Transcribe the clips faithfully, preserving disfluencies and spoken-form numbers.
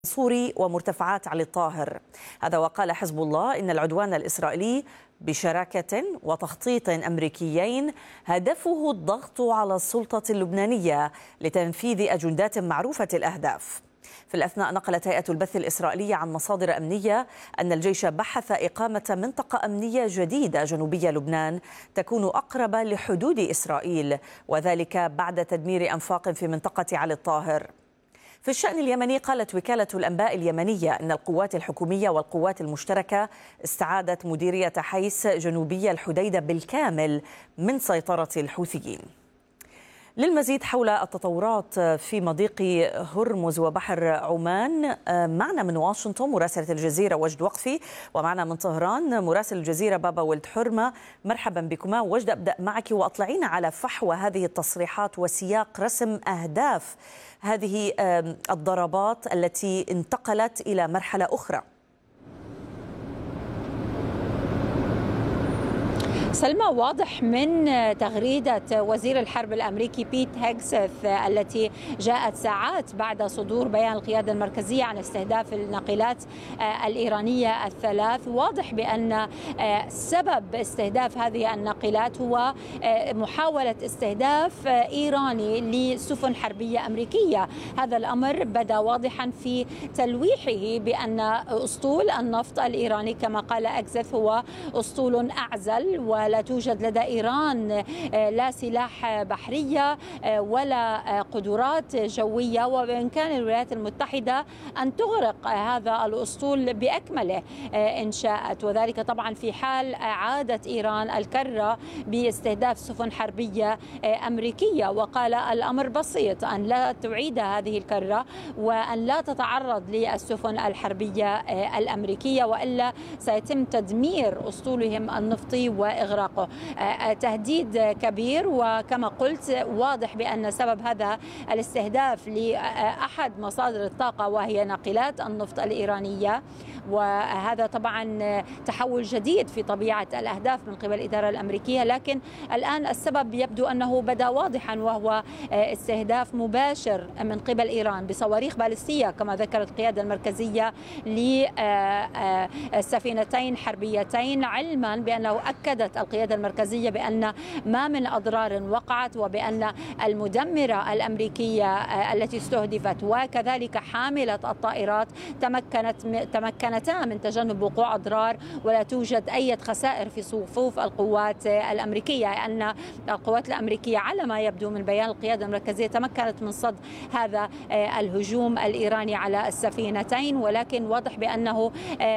سوري ومرتفعات علي الطاهر. هذا وقال حزب الله إن العدوان الإسرائيلي بشراكة وتخطيط أمريكيين هدفه الضغط على السلطة اللبنانية لتنفيذ أجندات معروفة الأهداف. في الأثناء نقلت هيئة البث الإسرائيلية عن مصادر أمنية أن الجيش بحث إقامة منطقة أمنية جديدة جنوبية لبنان تكون أقرب لحدود إسرائيل، وذلك بعد تدمير أنفاق في منطقة علي الطاهر. في الشأن اليمني قالت وكالة الأنباء اليمنية أن القوات الحكومية والقوات المشتركة استعادت مديرية حيس جنوبية الحديدة بالكامل من سيطرة الحوثيين. للمزيد حول التطورات في مضيق هرمز وبحر عمان معنا من واشنطن مراسلة الجزيرة وجد وقفي، ومعنا من طهران مراسل الجزيرة بابا ولد حرمة. مرحبا بكما. وجد، أبدأ معك وأطلعينا على فحوى هذه التصريحات وسياق رسم أهداف هذه الضربات التي انتقلت إلى مرحلة أخرى. سلمى، واضح من تغريدة وزير الحرب الأمريكي بيت هيكسث التي جاءت ساعات بعد صدور بيان القيادة المركزية عن استهداف الناقلات الإيرانية الثلاث، واضح بأن سبب استهداف هذه الناقلات هو محاولة استهداف إيراني لسفن حربية أمريكية. هذا الأمر بدا واضحا في تلويحه بأن أسطول النفط الإيراني كما قال هيكسث هو أسطول أعزل، ولا توجد لدى إيران لا سلاح بحرية ولا قدرات جوية، وبإمكان الولايات المتحدة أن تغرق هذا الأسطول بأكمله إن شاءت، وذلك طبعا في حال عادت إيران الكرة باستهداف سفن حربية أمريكية. وقال الأمر بسيط، أن لا تعيد هذه الكرة وأن لا تتعرض للسفن الحربية الأمريكية، وإلا سيتم تدمير أسطولهم النفطي وإغراقه. تهديد كبير، وكما قلت واضح بأن سبب هذا الاستهداف لأحد مصادر الطاقة وهي ناقلات النفط الإيرانية، وهذا طبعا تحول جديد في طبيعة الأهداف من قبل الإدارة الأمريكية. لكن الآن السبب يبدو أنه بدا واضحا، وهو استهداف مباشر من قبل إيران بصواريخ باليستية كما ذكرت القيادة المركزية لسفينتين حربيتين، علما بأنه أكدت القيادة المركزية بأن ما من أضرار وقعت، وبأن المدمرة الأمريكية التي استهدفت وكذلك حاملة الطائرات تمكنت تمكنتا من تجنب وقوع أضرار، ولا توجد أي خسائر في صفوف القوات الأمريكية، لأن القوات الأمريكية على ما يبدو من بيان القيادة المركزية تمكنت من صد هذا الهجوم الإيراني على السفينتين. ولكن واضح بأنه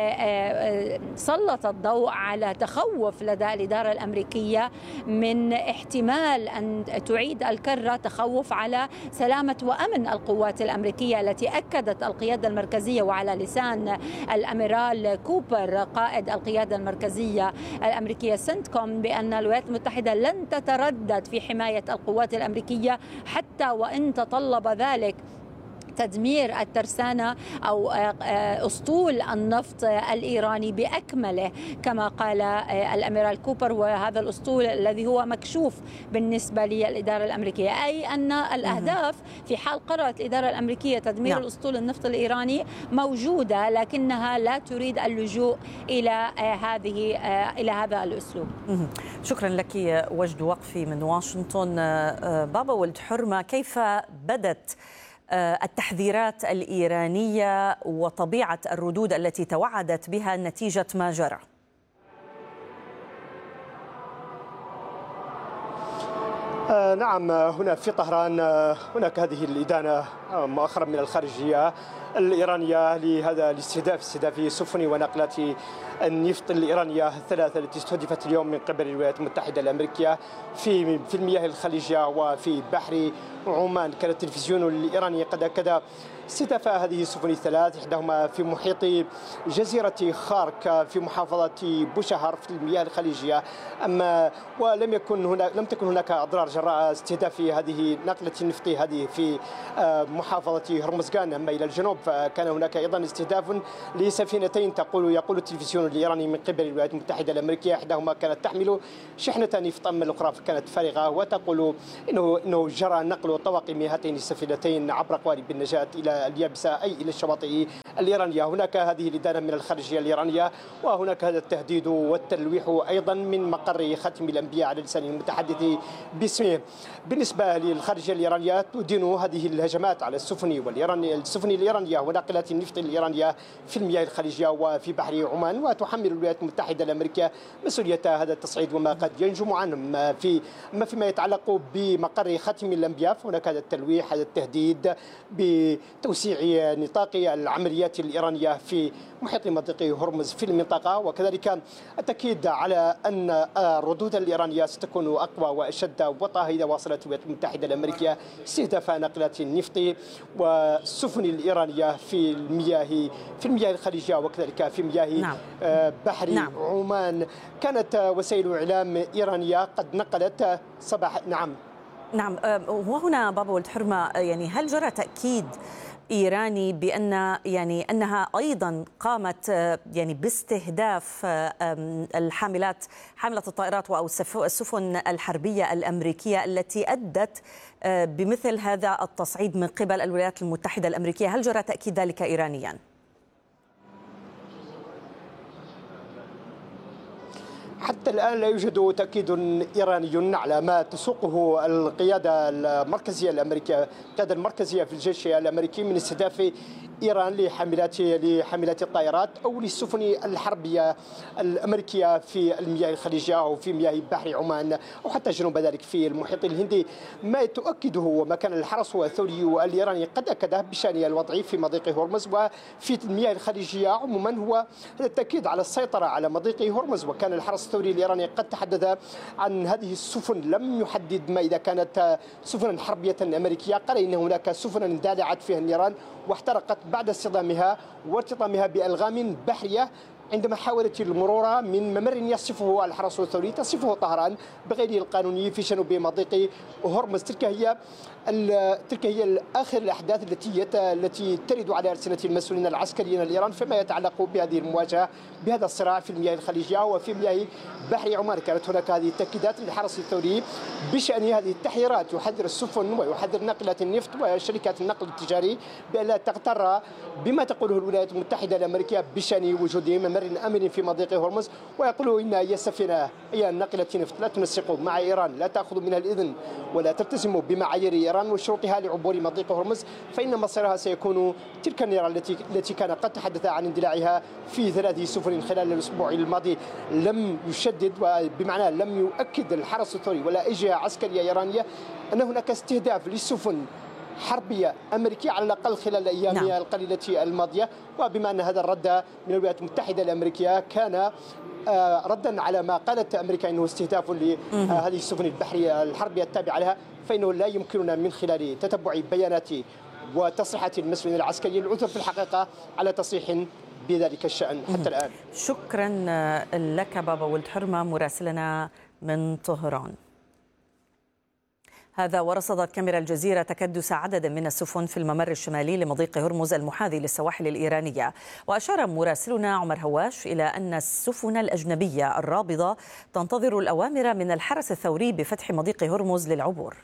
سلط الضوء على تخوف لدى الإدارة الأمريكية من احتمال أن تعيد الكرة، تخوف على سلامة وأمن القوات الأمريكية التي أكدت القيادة المركزية وعلى لسان الأميرال كوبر قائد القيادة المركزية الأمريكية سنتكوم بأن الولايات المتحدة لن تتردد في حماية القوات الأمريكية حتى وإن تطلب ذلك تدمير الترسانة أو أسطول النفط الإيراني بأكمله كما قال الأميرال كوبر. وهذا الأسطول الذي هو مكشوف بالنسبة للإدارة الأمريكية، أي أن الأهداف في حال قررت الإدارة الأمريكية تدمير الأسطول النفط الإيراني موجودة، لكنها لا تريد اللجوء إلى هذه إلى هذا الأسلوب. شكرا لك وجد وقفي من واشنطن. بابا ولد حرمة، كيف بدت التحذيرات الإيرانية وطبيعة الردود التي توعدت بها نتيجة ما جرى؟ آه نعم، هنا في طهران هناك هذه الإدانة مؤخرا من الخارجية الإيرانية لهذا الاستهداف استهداف سفن وناقلات النفط الإيرانية الثلاثة التي استهدفت اليوم من قبل الولايات المتحدة الأمريكية في في المياه الخليجية وفي بحر عمان. كان التلفزيون الإيراني قد أكد استهداف هذه السفن الثلاث، إحداهما في محيط جزيرة خارك في محافظة بوشهر في المياه الخليجية. أما ولم يكن هناك لم تكن هناك أضرار جراء استهداف هذه ناقلة النفط هذه في محافظة هرمزغان. أما إلى الجنوب فكان هناك أيضا استهداف لسفينتين تقول يقول التلفزيون الإيراني من قبل الولايات المتحدة الأمريكية، إحداهما كانت تحمل شحنة نفط أما الأخرى كانت فارغة، وتقول إنه إنه جرى نقل طواقم هاتين السفينتين عبر قوارب النجاة إلى اليابسة أي إلى الشواطئ الإيرانية. هناك هذه الإدانة من الخارجية الإيرانية، وهناك هذا التهديد والتلويح أيضا من مقر ختم الأنبياء على لسان المتحدث باسمه. بالنسبة للخارجية الإيرانية تدين هذه الهجمات على السفن والإيراني السفن الإيرانية وناقلات النفط الإيرانية في المياه الخليجية وفي بحر عمان، وتحمل الولايات المتحدة الأمريكية مسؤولية هذا التصعيد وما قد ينجم عنه. في ما فيما يتعلق بمقر ختم الأنبياء فهناك هذا التلويح، هذا التهديد بتوسيع نطاق العمليات الإيرانية في محيط مضيق هرمز في المنطقة، وكذلك التأكيد على أن الردود الإيرانية ستكون أقوى وأشد وطأة إذا واصلت الولايات المتحدة الأمريكية استهداف ناقلات النفط والسفن الإيرانية في المياه في المياه الخليجية وكذلك في مياه نعم. بحر نعم. عمان. كانت وسائل إعلام إيرانية قد نقلت صباح نعم نعم وهنا بابا ولد حرمة، يعني هل جرى تأكيد إيراني بأن يعني أنها أيضا قامت يعني باستهداف الحاملات حاملة الطائرات أو السفن الحربية الأمريكية التي أدت بمثل هذا التصعيد من قبل الولايات المتحدة الأمريكية؟ هل جرى تأكيد ذلك إيرانيا؟ حتى الآن لا يوجد تأكيد إيراني على ما تسوقه القيادة المركزية الأمريكية، القيادة المركزية في الجيش الأمريكي من استهداف إيران لحاملات لحاملات الطائرات أو للسفن الحربية الأمريكية في المياه الخليجية أو في مياه بحر عمان أو حتى جنوب ذلك في المحيط الهندي. ما تؤكده وما كان الحرس الثوري الإيراني قد أكده بشأن الوضع في مضيق هرمز وفي المياه الخليجية عموما هو التأكيد على السيطرة على مضيق هرمز. وكان الحرس الثوري الإيراني قد تحدث عن هذه السفن، لم يحدد ما إذا كانت سفنا حربية أمريكية، قال إن هناك سفنا اندلعت فيها النيران واحترقت بعد اصطدامها وارتطامها بألغام بحرية عندما حاولت المرور من ممر يصفه الحرس الثوري تصفه طهران بغير القانوني في جنوب مضيق هرمز. تلك هي تلك هي آخر الأحداث التي التي ترد على ألسنة المسؤولين العسكريين الإيران فيما يتعلق بهذه المواجهة بهذا الصراع في المياه الخليجية وفي مياه بحر عمان. كانت هناك هذه التأكيدات للحرس الثوري بشأن هذه التحذيرات، يحذر السفن ويحذر ناقلات النفط وشركات النقل التجاري بأن لا تغتر بما تقوله الولايات المتحدة الأمريكية بشأن وجود ممر آمن في مضيق هرمز، ويقولوا إن هي السفينة هي ناقلة نفط لا تنسق مع إيران، لا تأخذ منها الإذن ولا تلتزم بمعايير إيران وشروطها لعبور مضيق هرمز، فإن مصيرها سيكون تلك النيران التي التي كان قد تحدث عن اندلاعها في ثلاث سفن خلال الأسبوع الماضي. لم يشدد بمعنى لم يؤكد الحرس الثوري ولا أي جهة عسكرية إيرانية أن هناك استهداف للسفن حربية أمريكية على الأقل خلال الأيام نعم. القليلة الماضية. وبما أن هذا الرد من الولايات المتحدة الأمريكية كان ردا على ما قالت أمريكا أنه استهداف لهذه السفن البحرية الحربية التابعة لها، فإنه لا يمكننا من خلال تتبع بيانات وتصريحات المسؤولين العسكريين العثر في الحقيقة على تصريح بذلك الشأن حتى الآن. شكرا لك بابا ولد حرمة مراسلنا من طهران. هذا ورصدت كاميرا الجزيرة تكدس عدد من السفن في الممر الشمالي لمضيق هرمز المحاذي للسواحل الإيرانية. وأشار مراسلنا عمر هواش إلى أن السفن الأجنبية الرابضة تنتظر الأوامر من الحرس الثوري بفتح مضيق هرمز للعبور.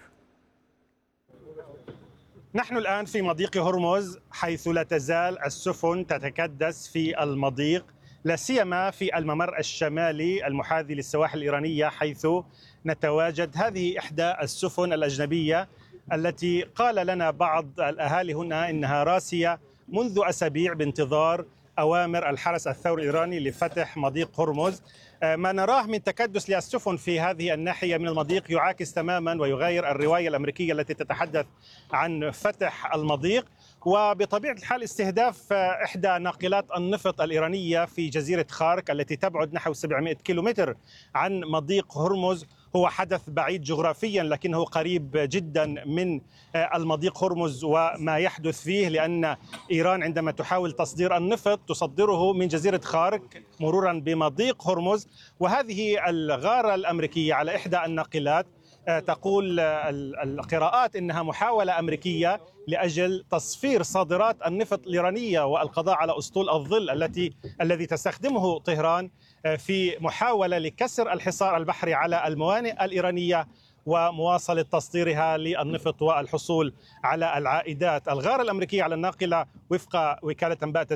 نحن الآن في مضيق هرمز حيث لا تزال السفن تتكدس في المضيق، لا سيما في الممر الشمالي المحاذي للسواحل الإيرانية حيث نتواجد. هذه إحدى السفن الأجنبية التي قال لنا بعض الأهالي هنا إنها راسية منذ أسابيع بانتظار أوامر الحرس الثوري الإيراني لفتح مضيق هرمز. ما نراه من تكدس للسفن في هذه الناحية من المضيق يعاكس تماما ويغير الرواية الأمريكية التي تتحدث عن فتح المضيق، وبطبيعة الحال استهداف إحدى ناقلات النفط الإيرانية في جزيرة خارك التي تبعد نحو سبعمائة كيلومتر عن مضيق هرمز هو حدث بعيد جغرافيا لكنه قريب جدا من المضيق هرمز وما يحدث فيه، لأن إيران عندما تحاول تصدير النفط تصدره من جزيرة خارك مرورا بمضيق هرمز. وهذه الغارة الأمريكية على إحدى الناقلات تقول القراءات إنها محاولة أمريكية لأجل تصفير صادرات النفط الإيرانية والقضاء على أسطول الظل التي الذي تستخدمه طهران في محاولة لكسر الحصار البحري على الموانئ الإيرانية ومواصلة تصديرها للنفط والحصول على العائدات. الغارة الأمريكية على الناقلة وفق وكالة أنباء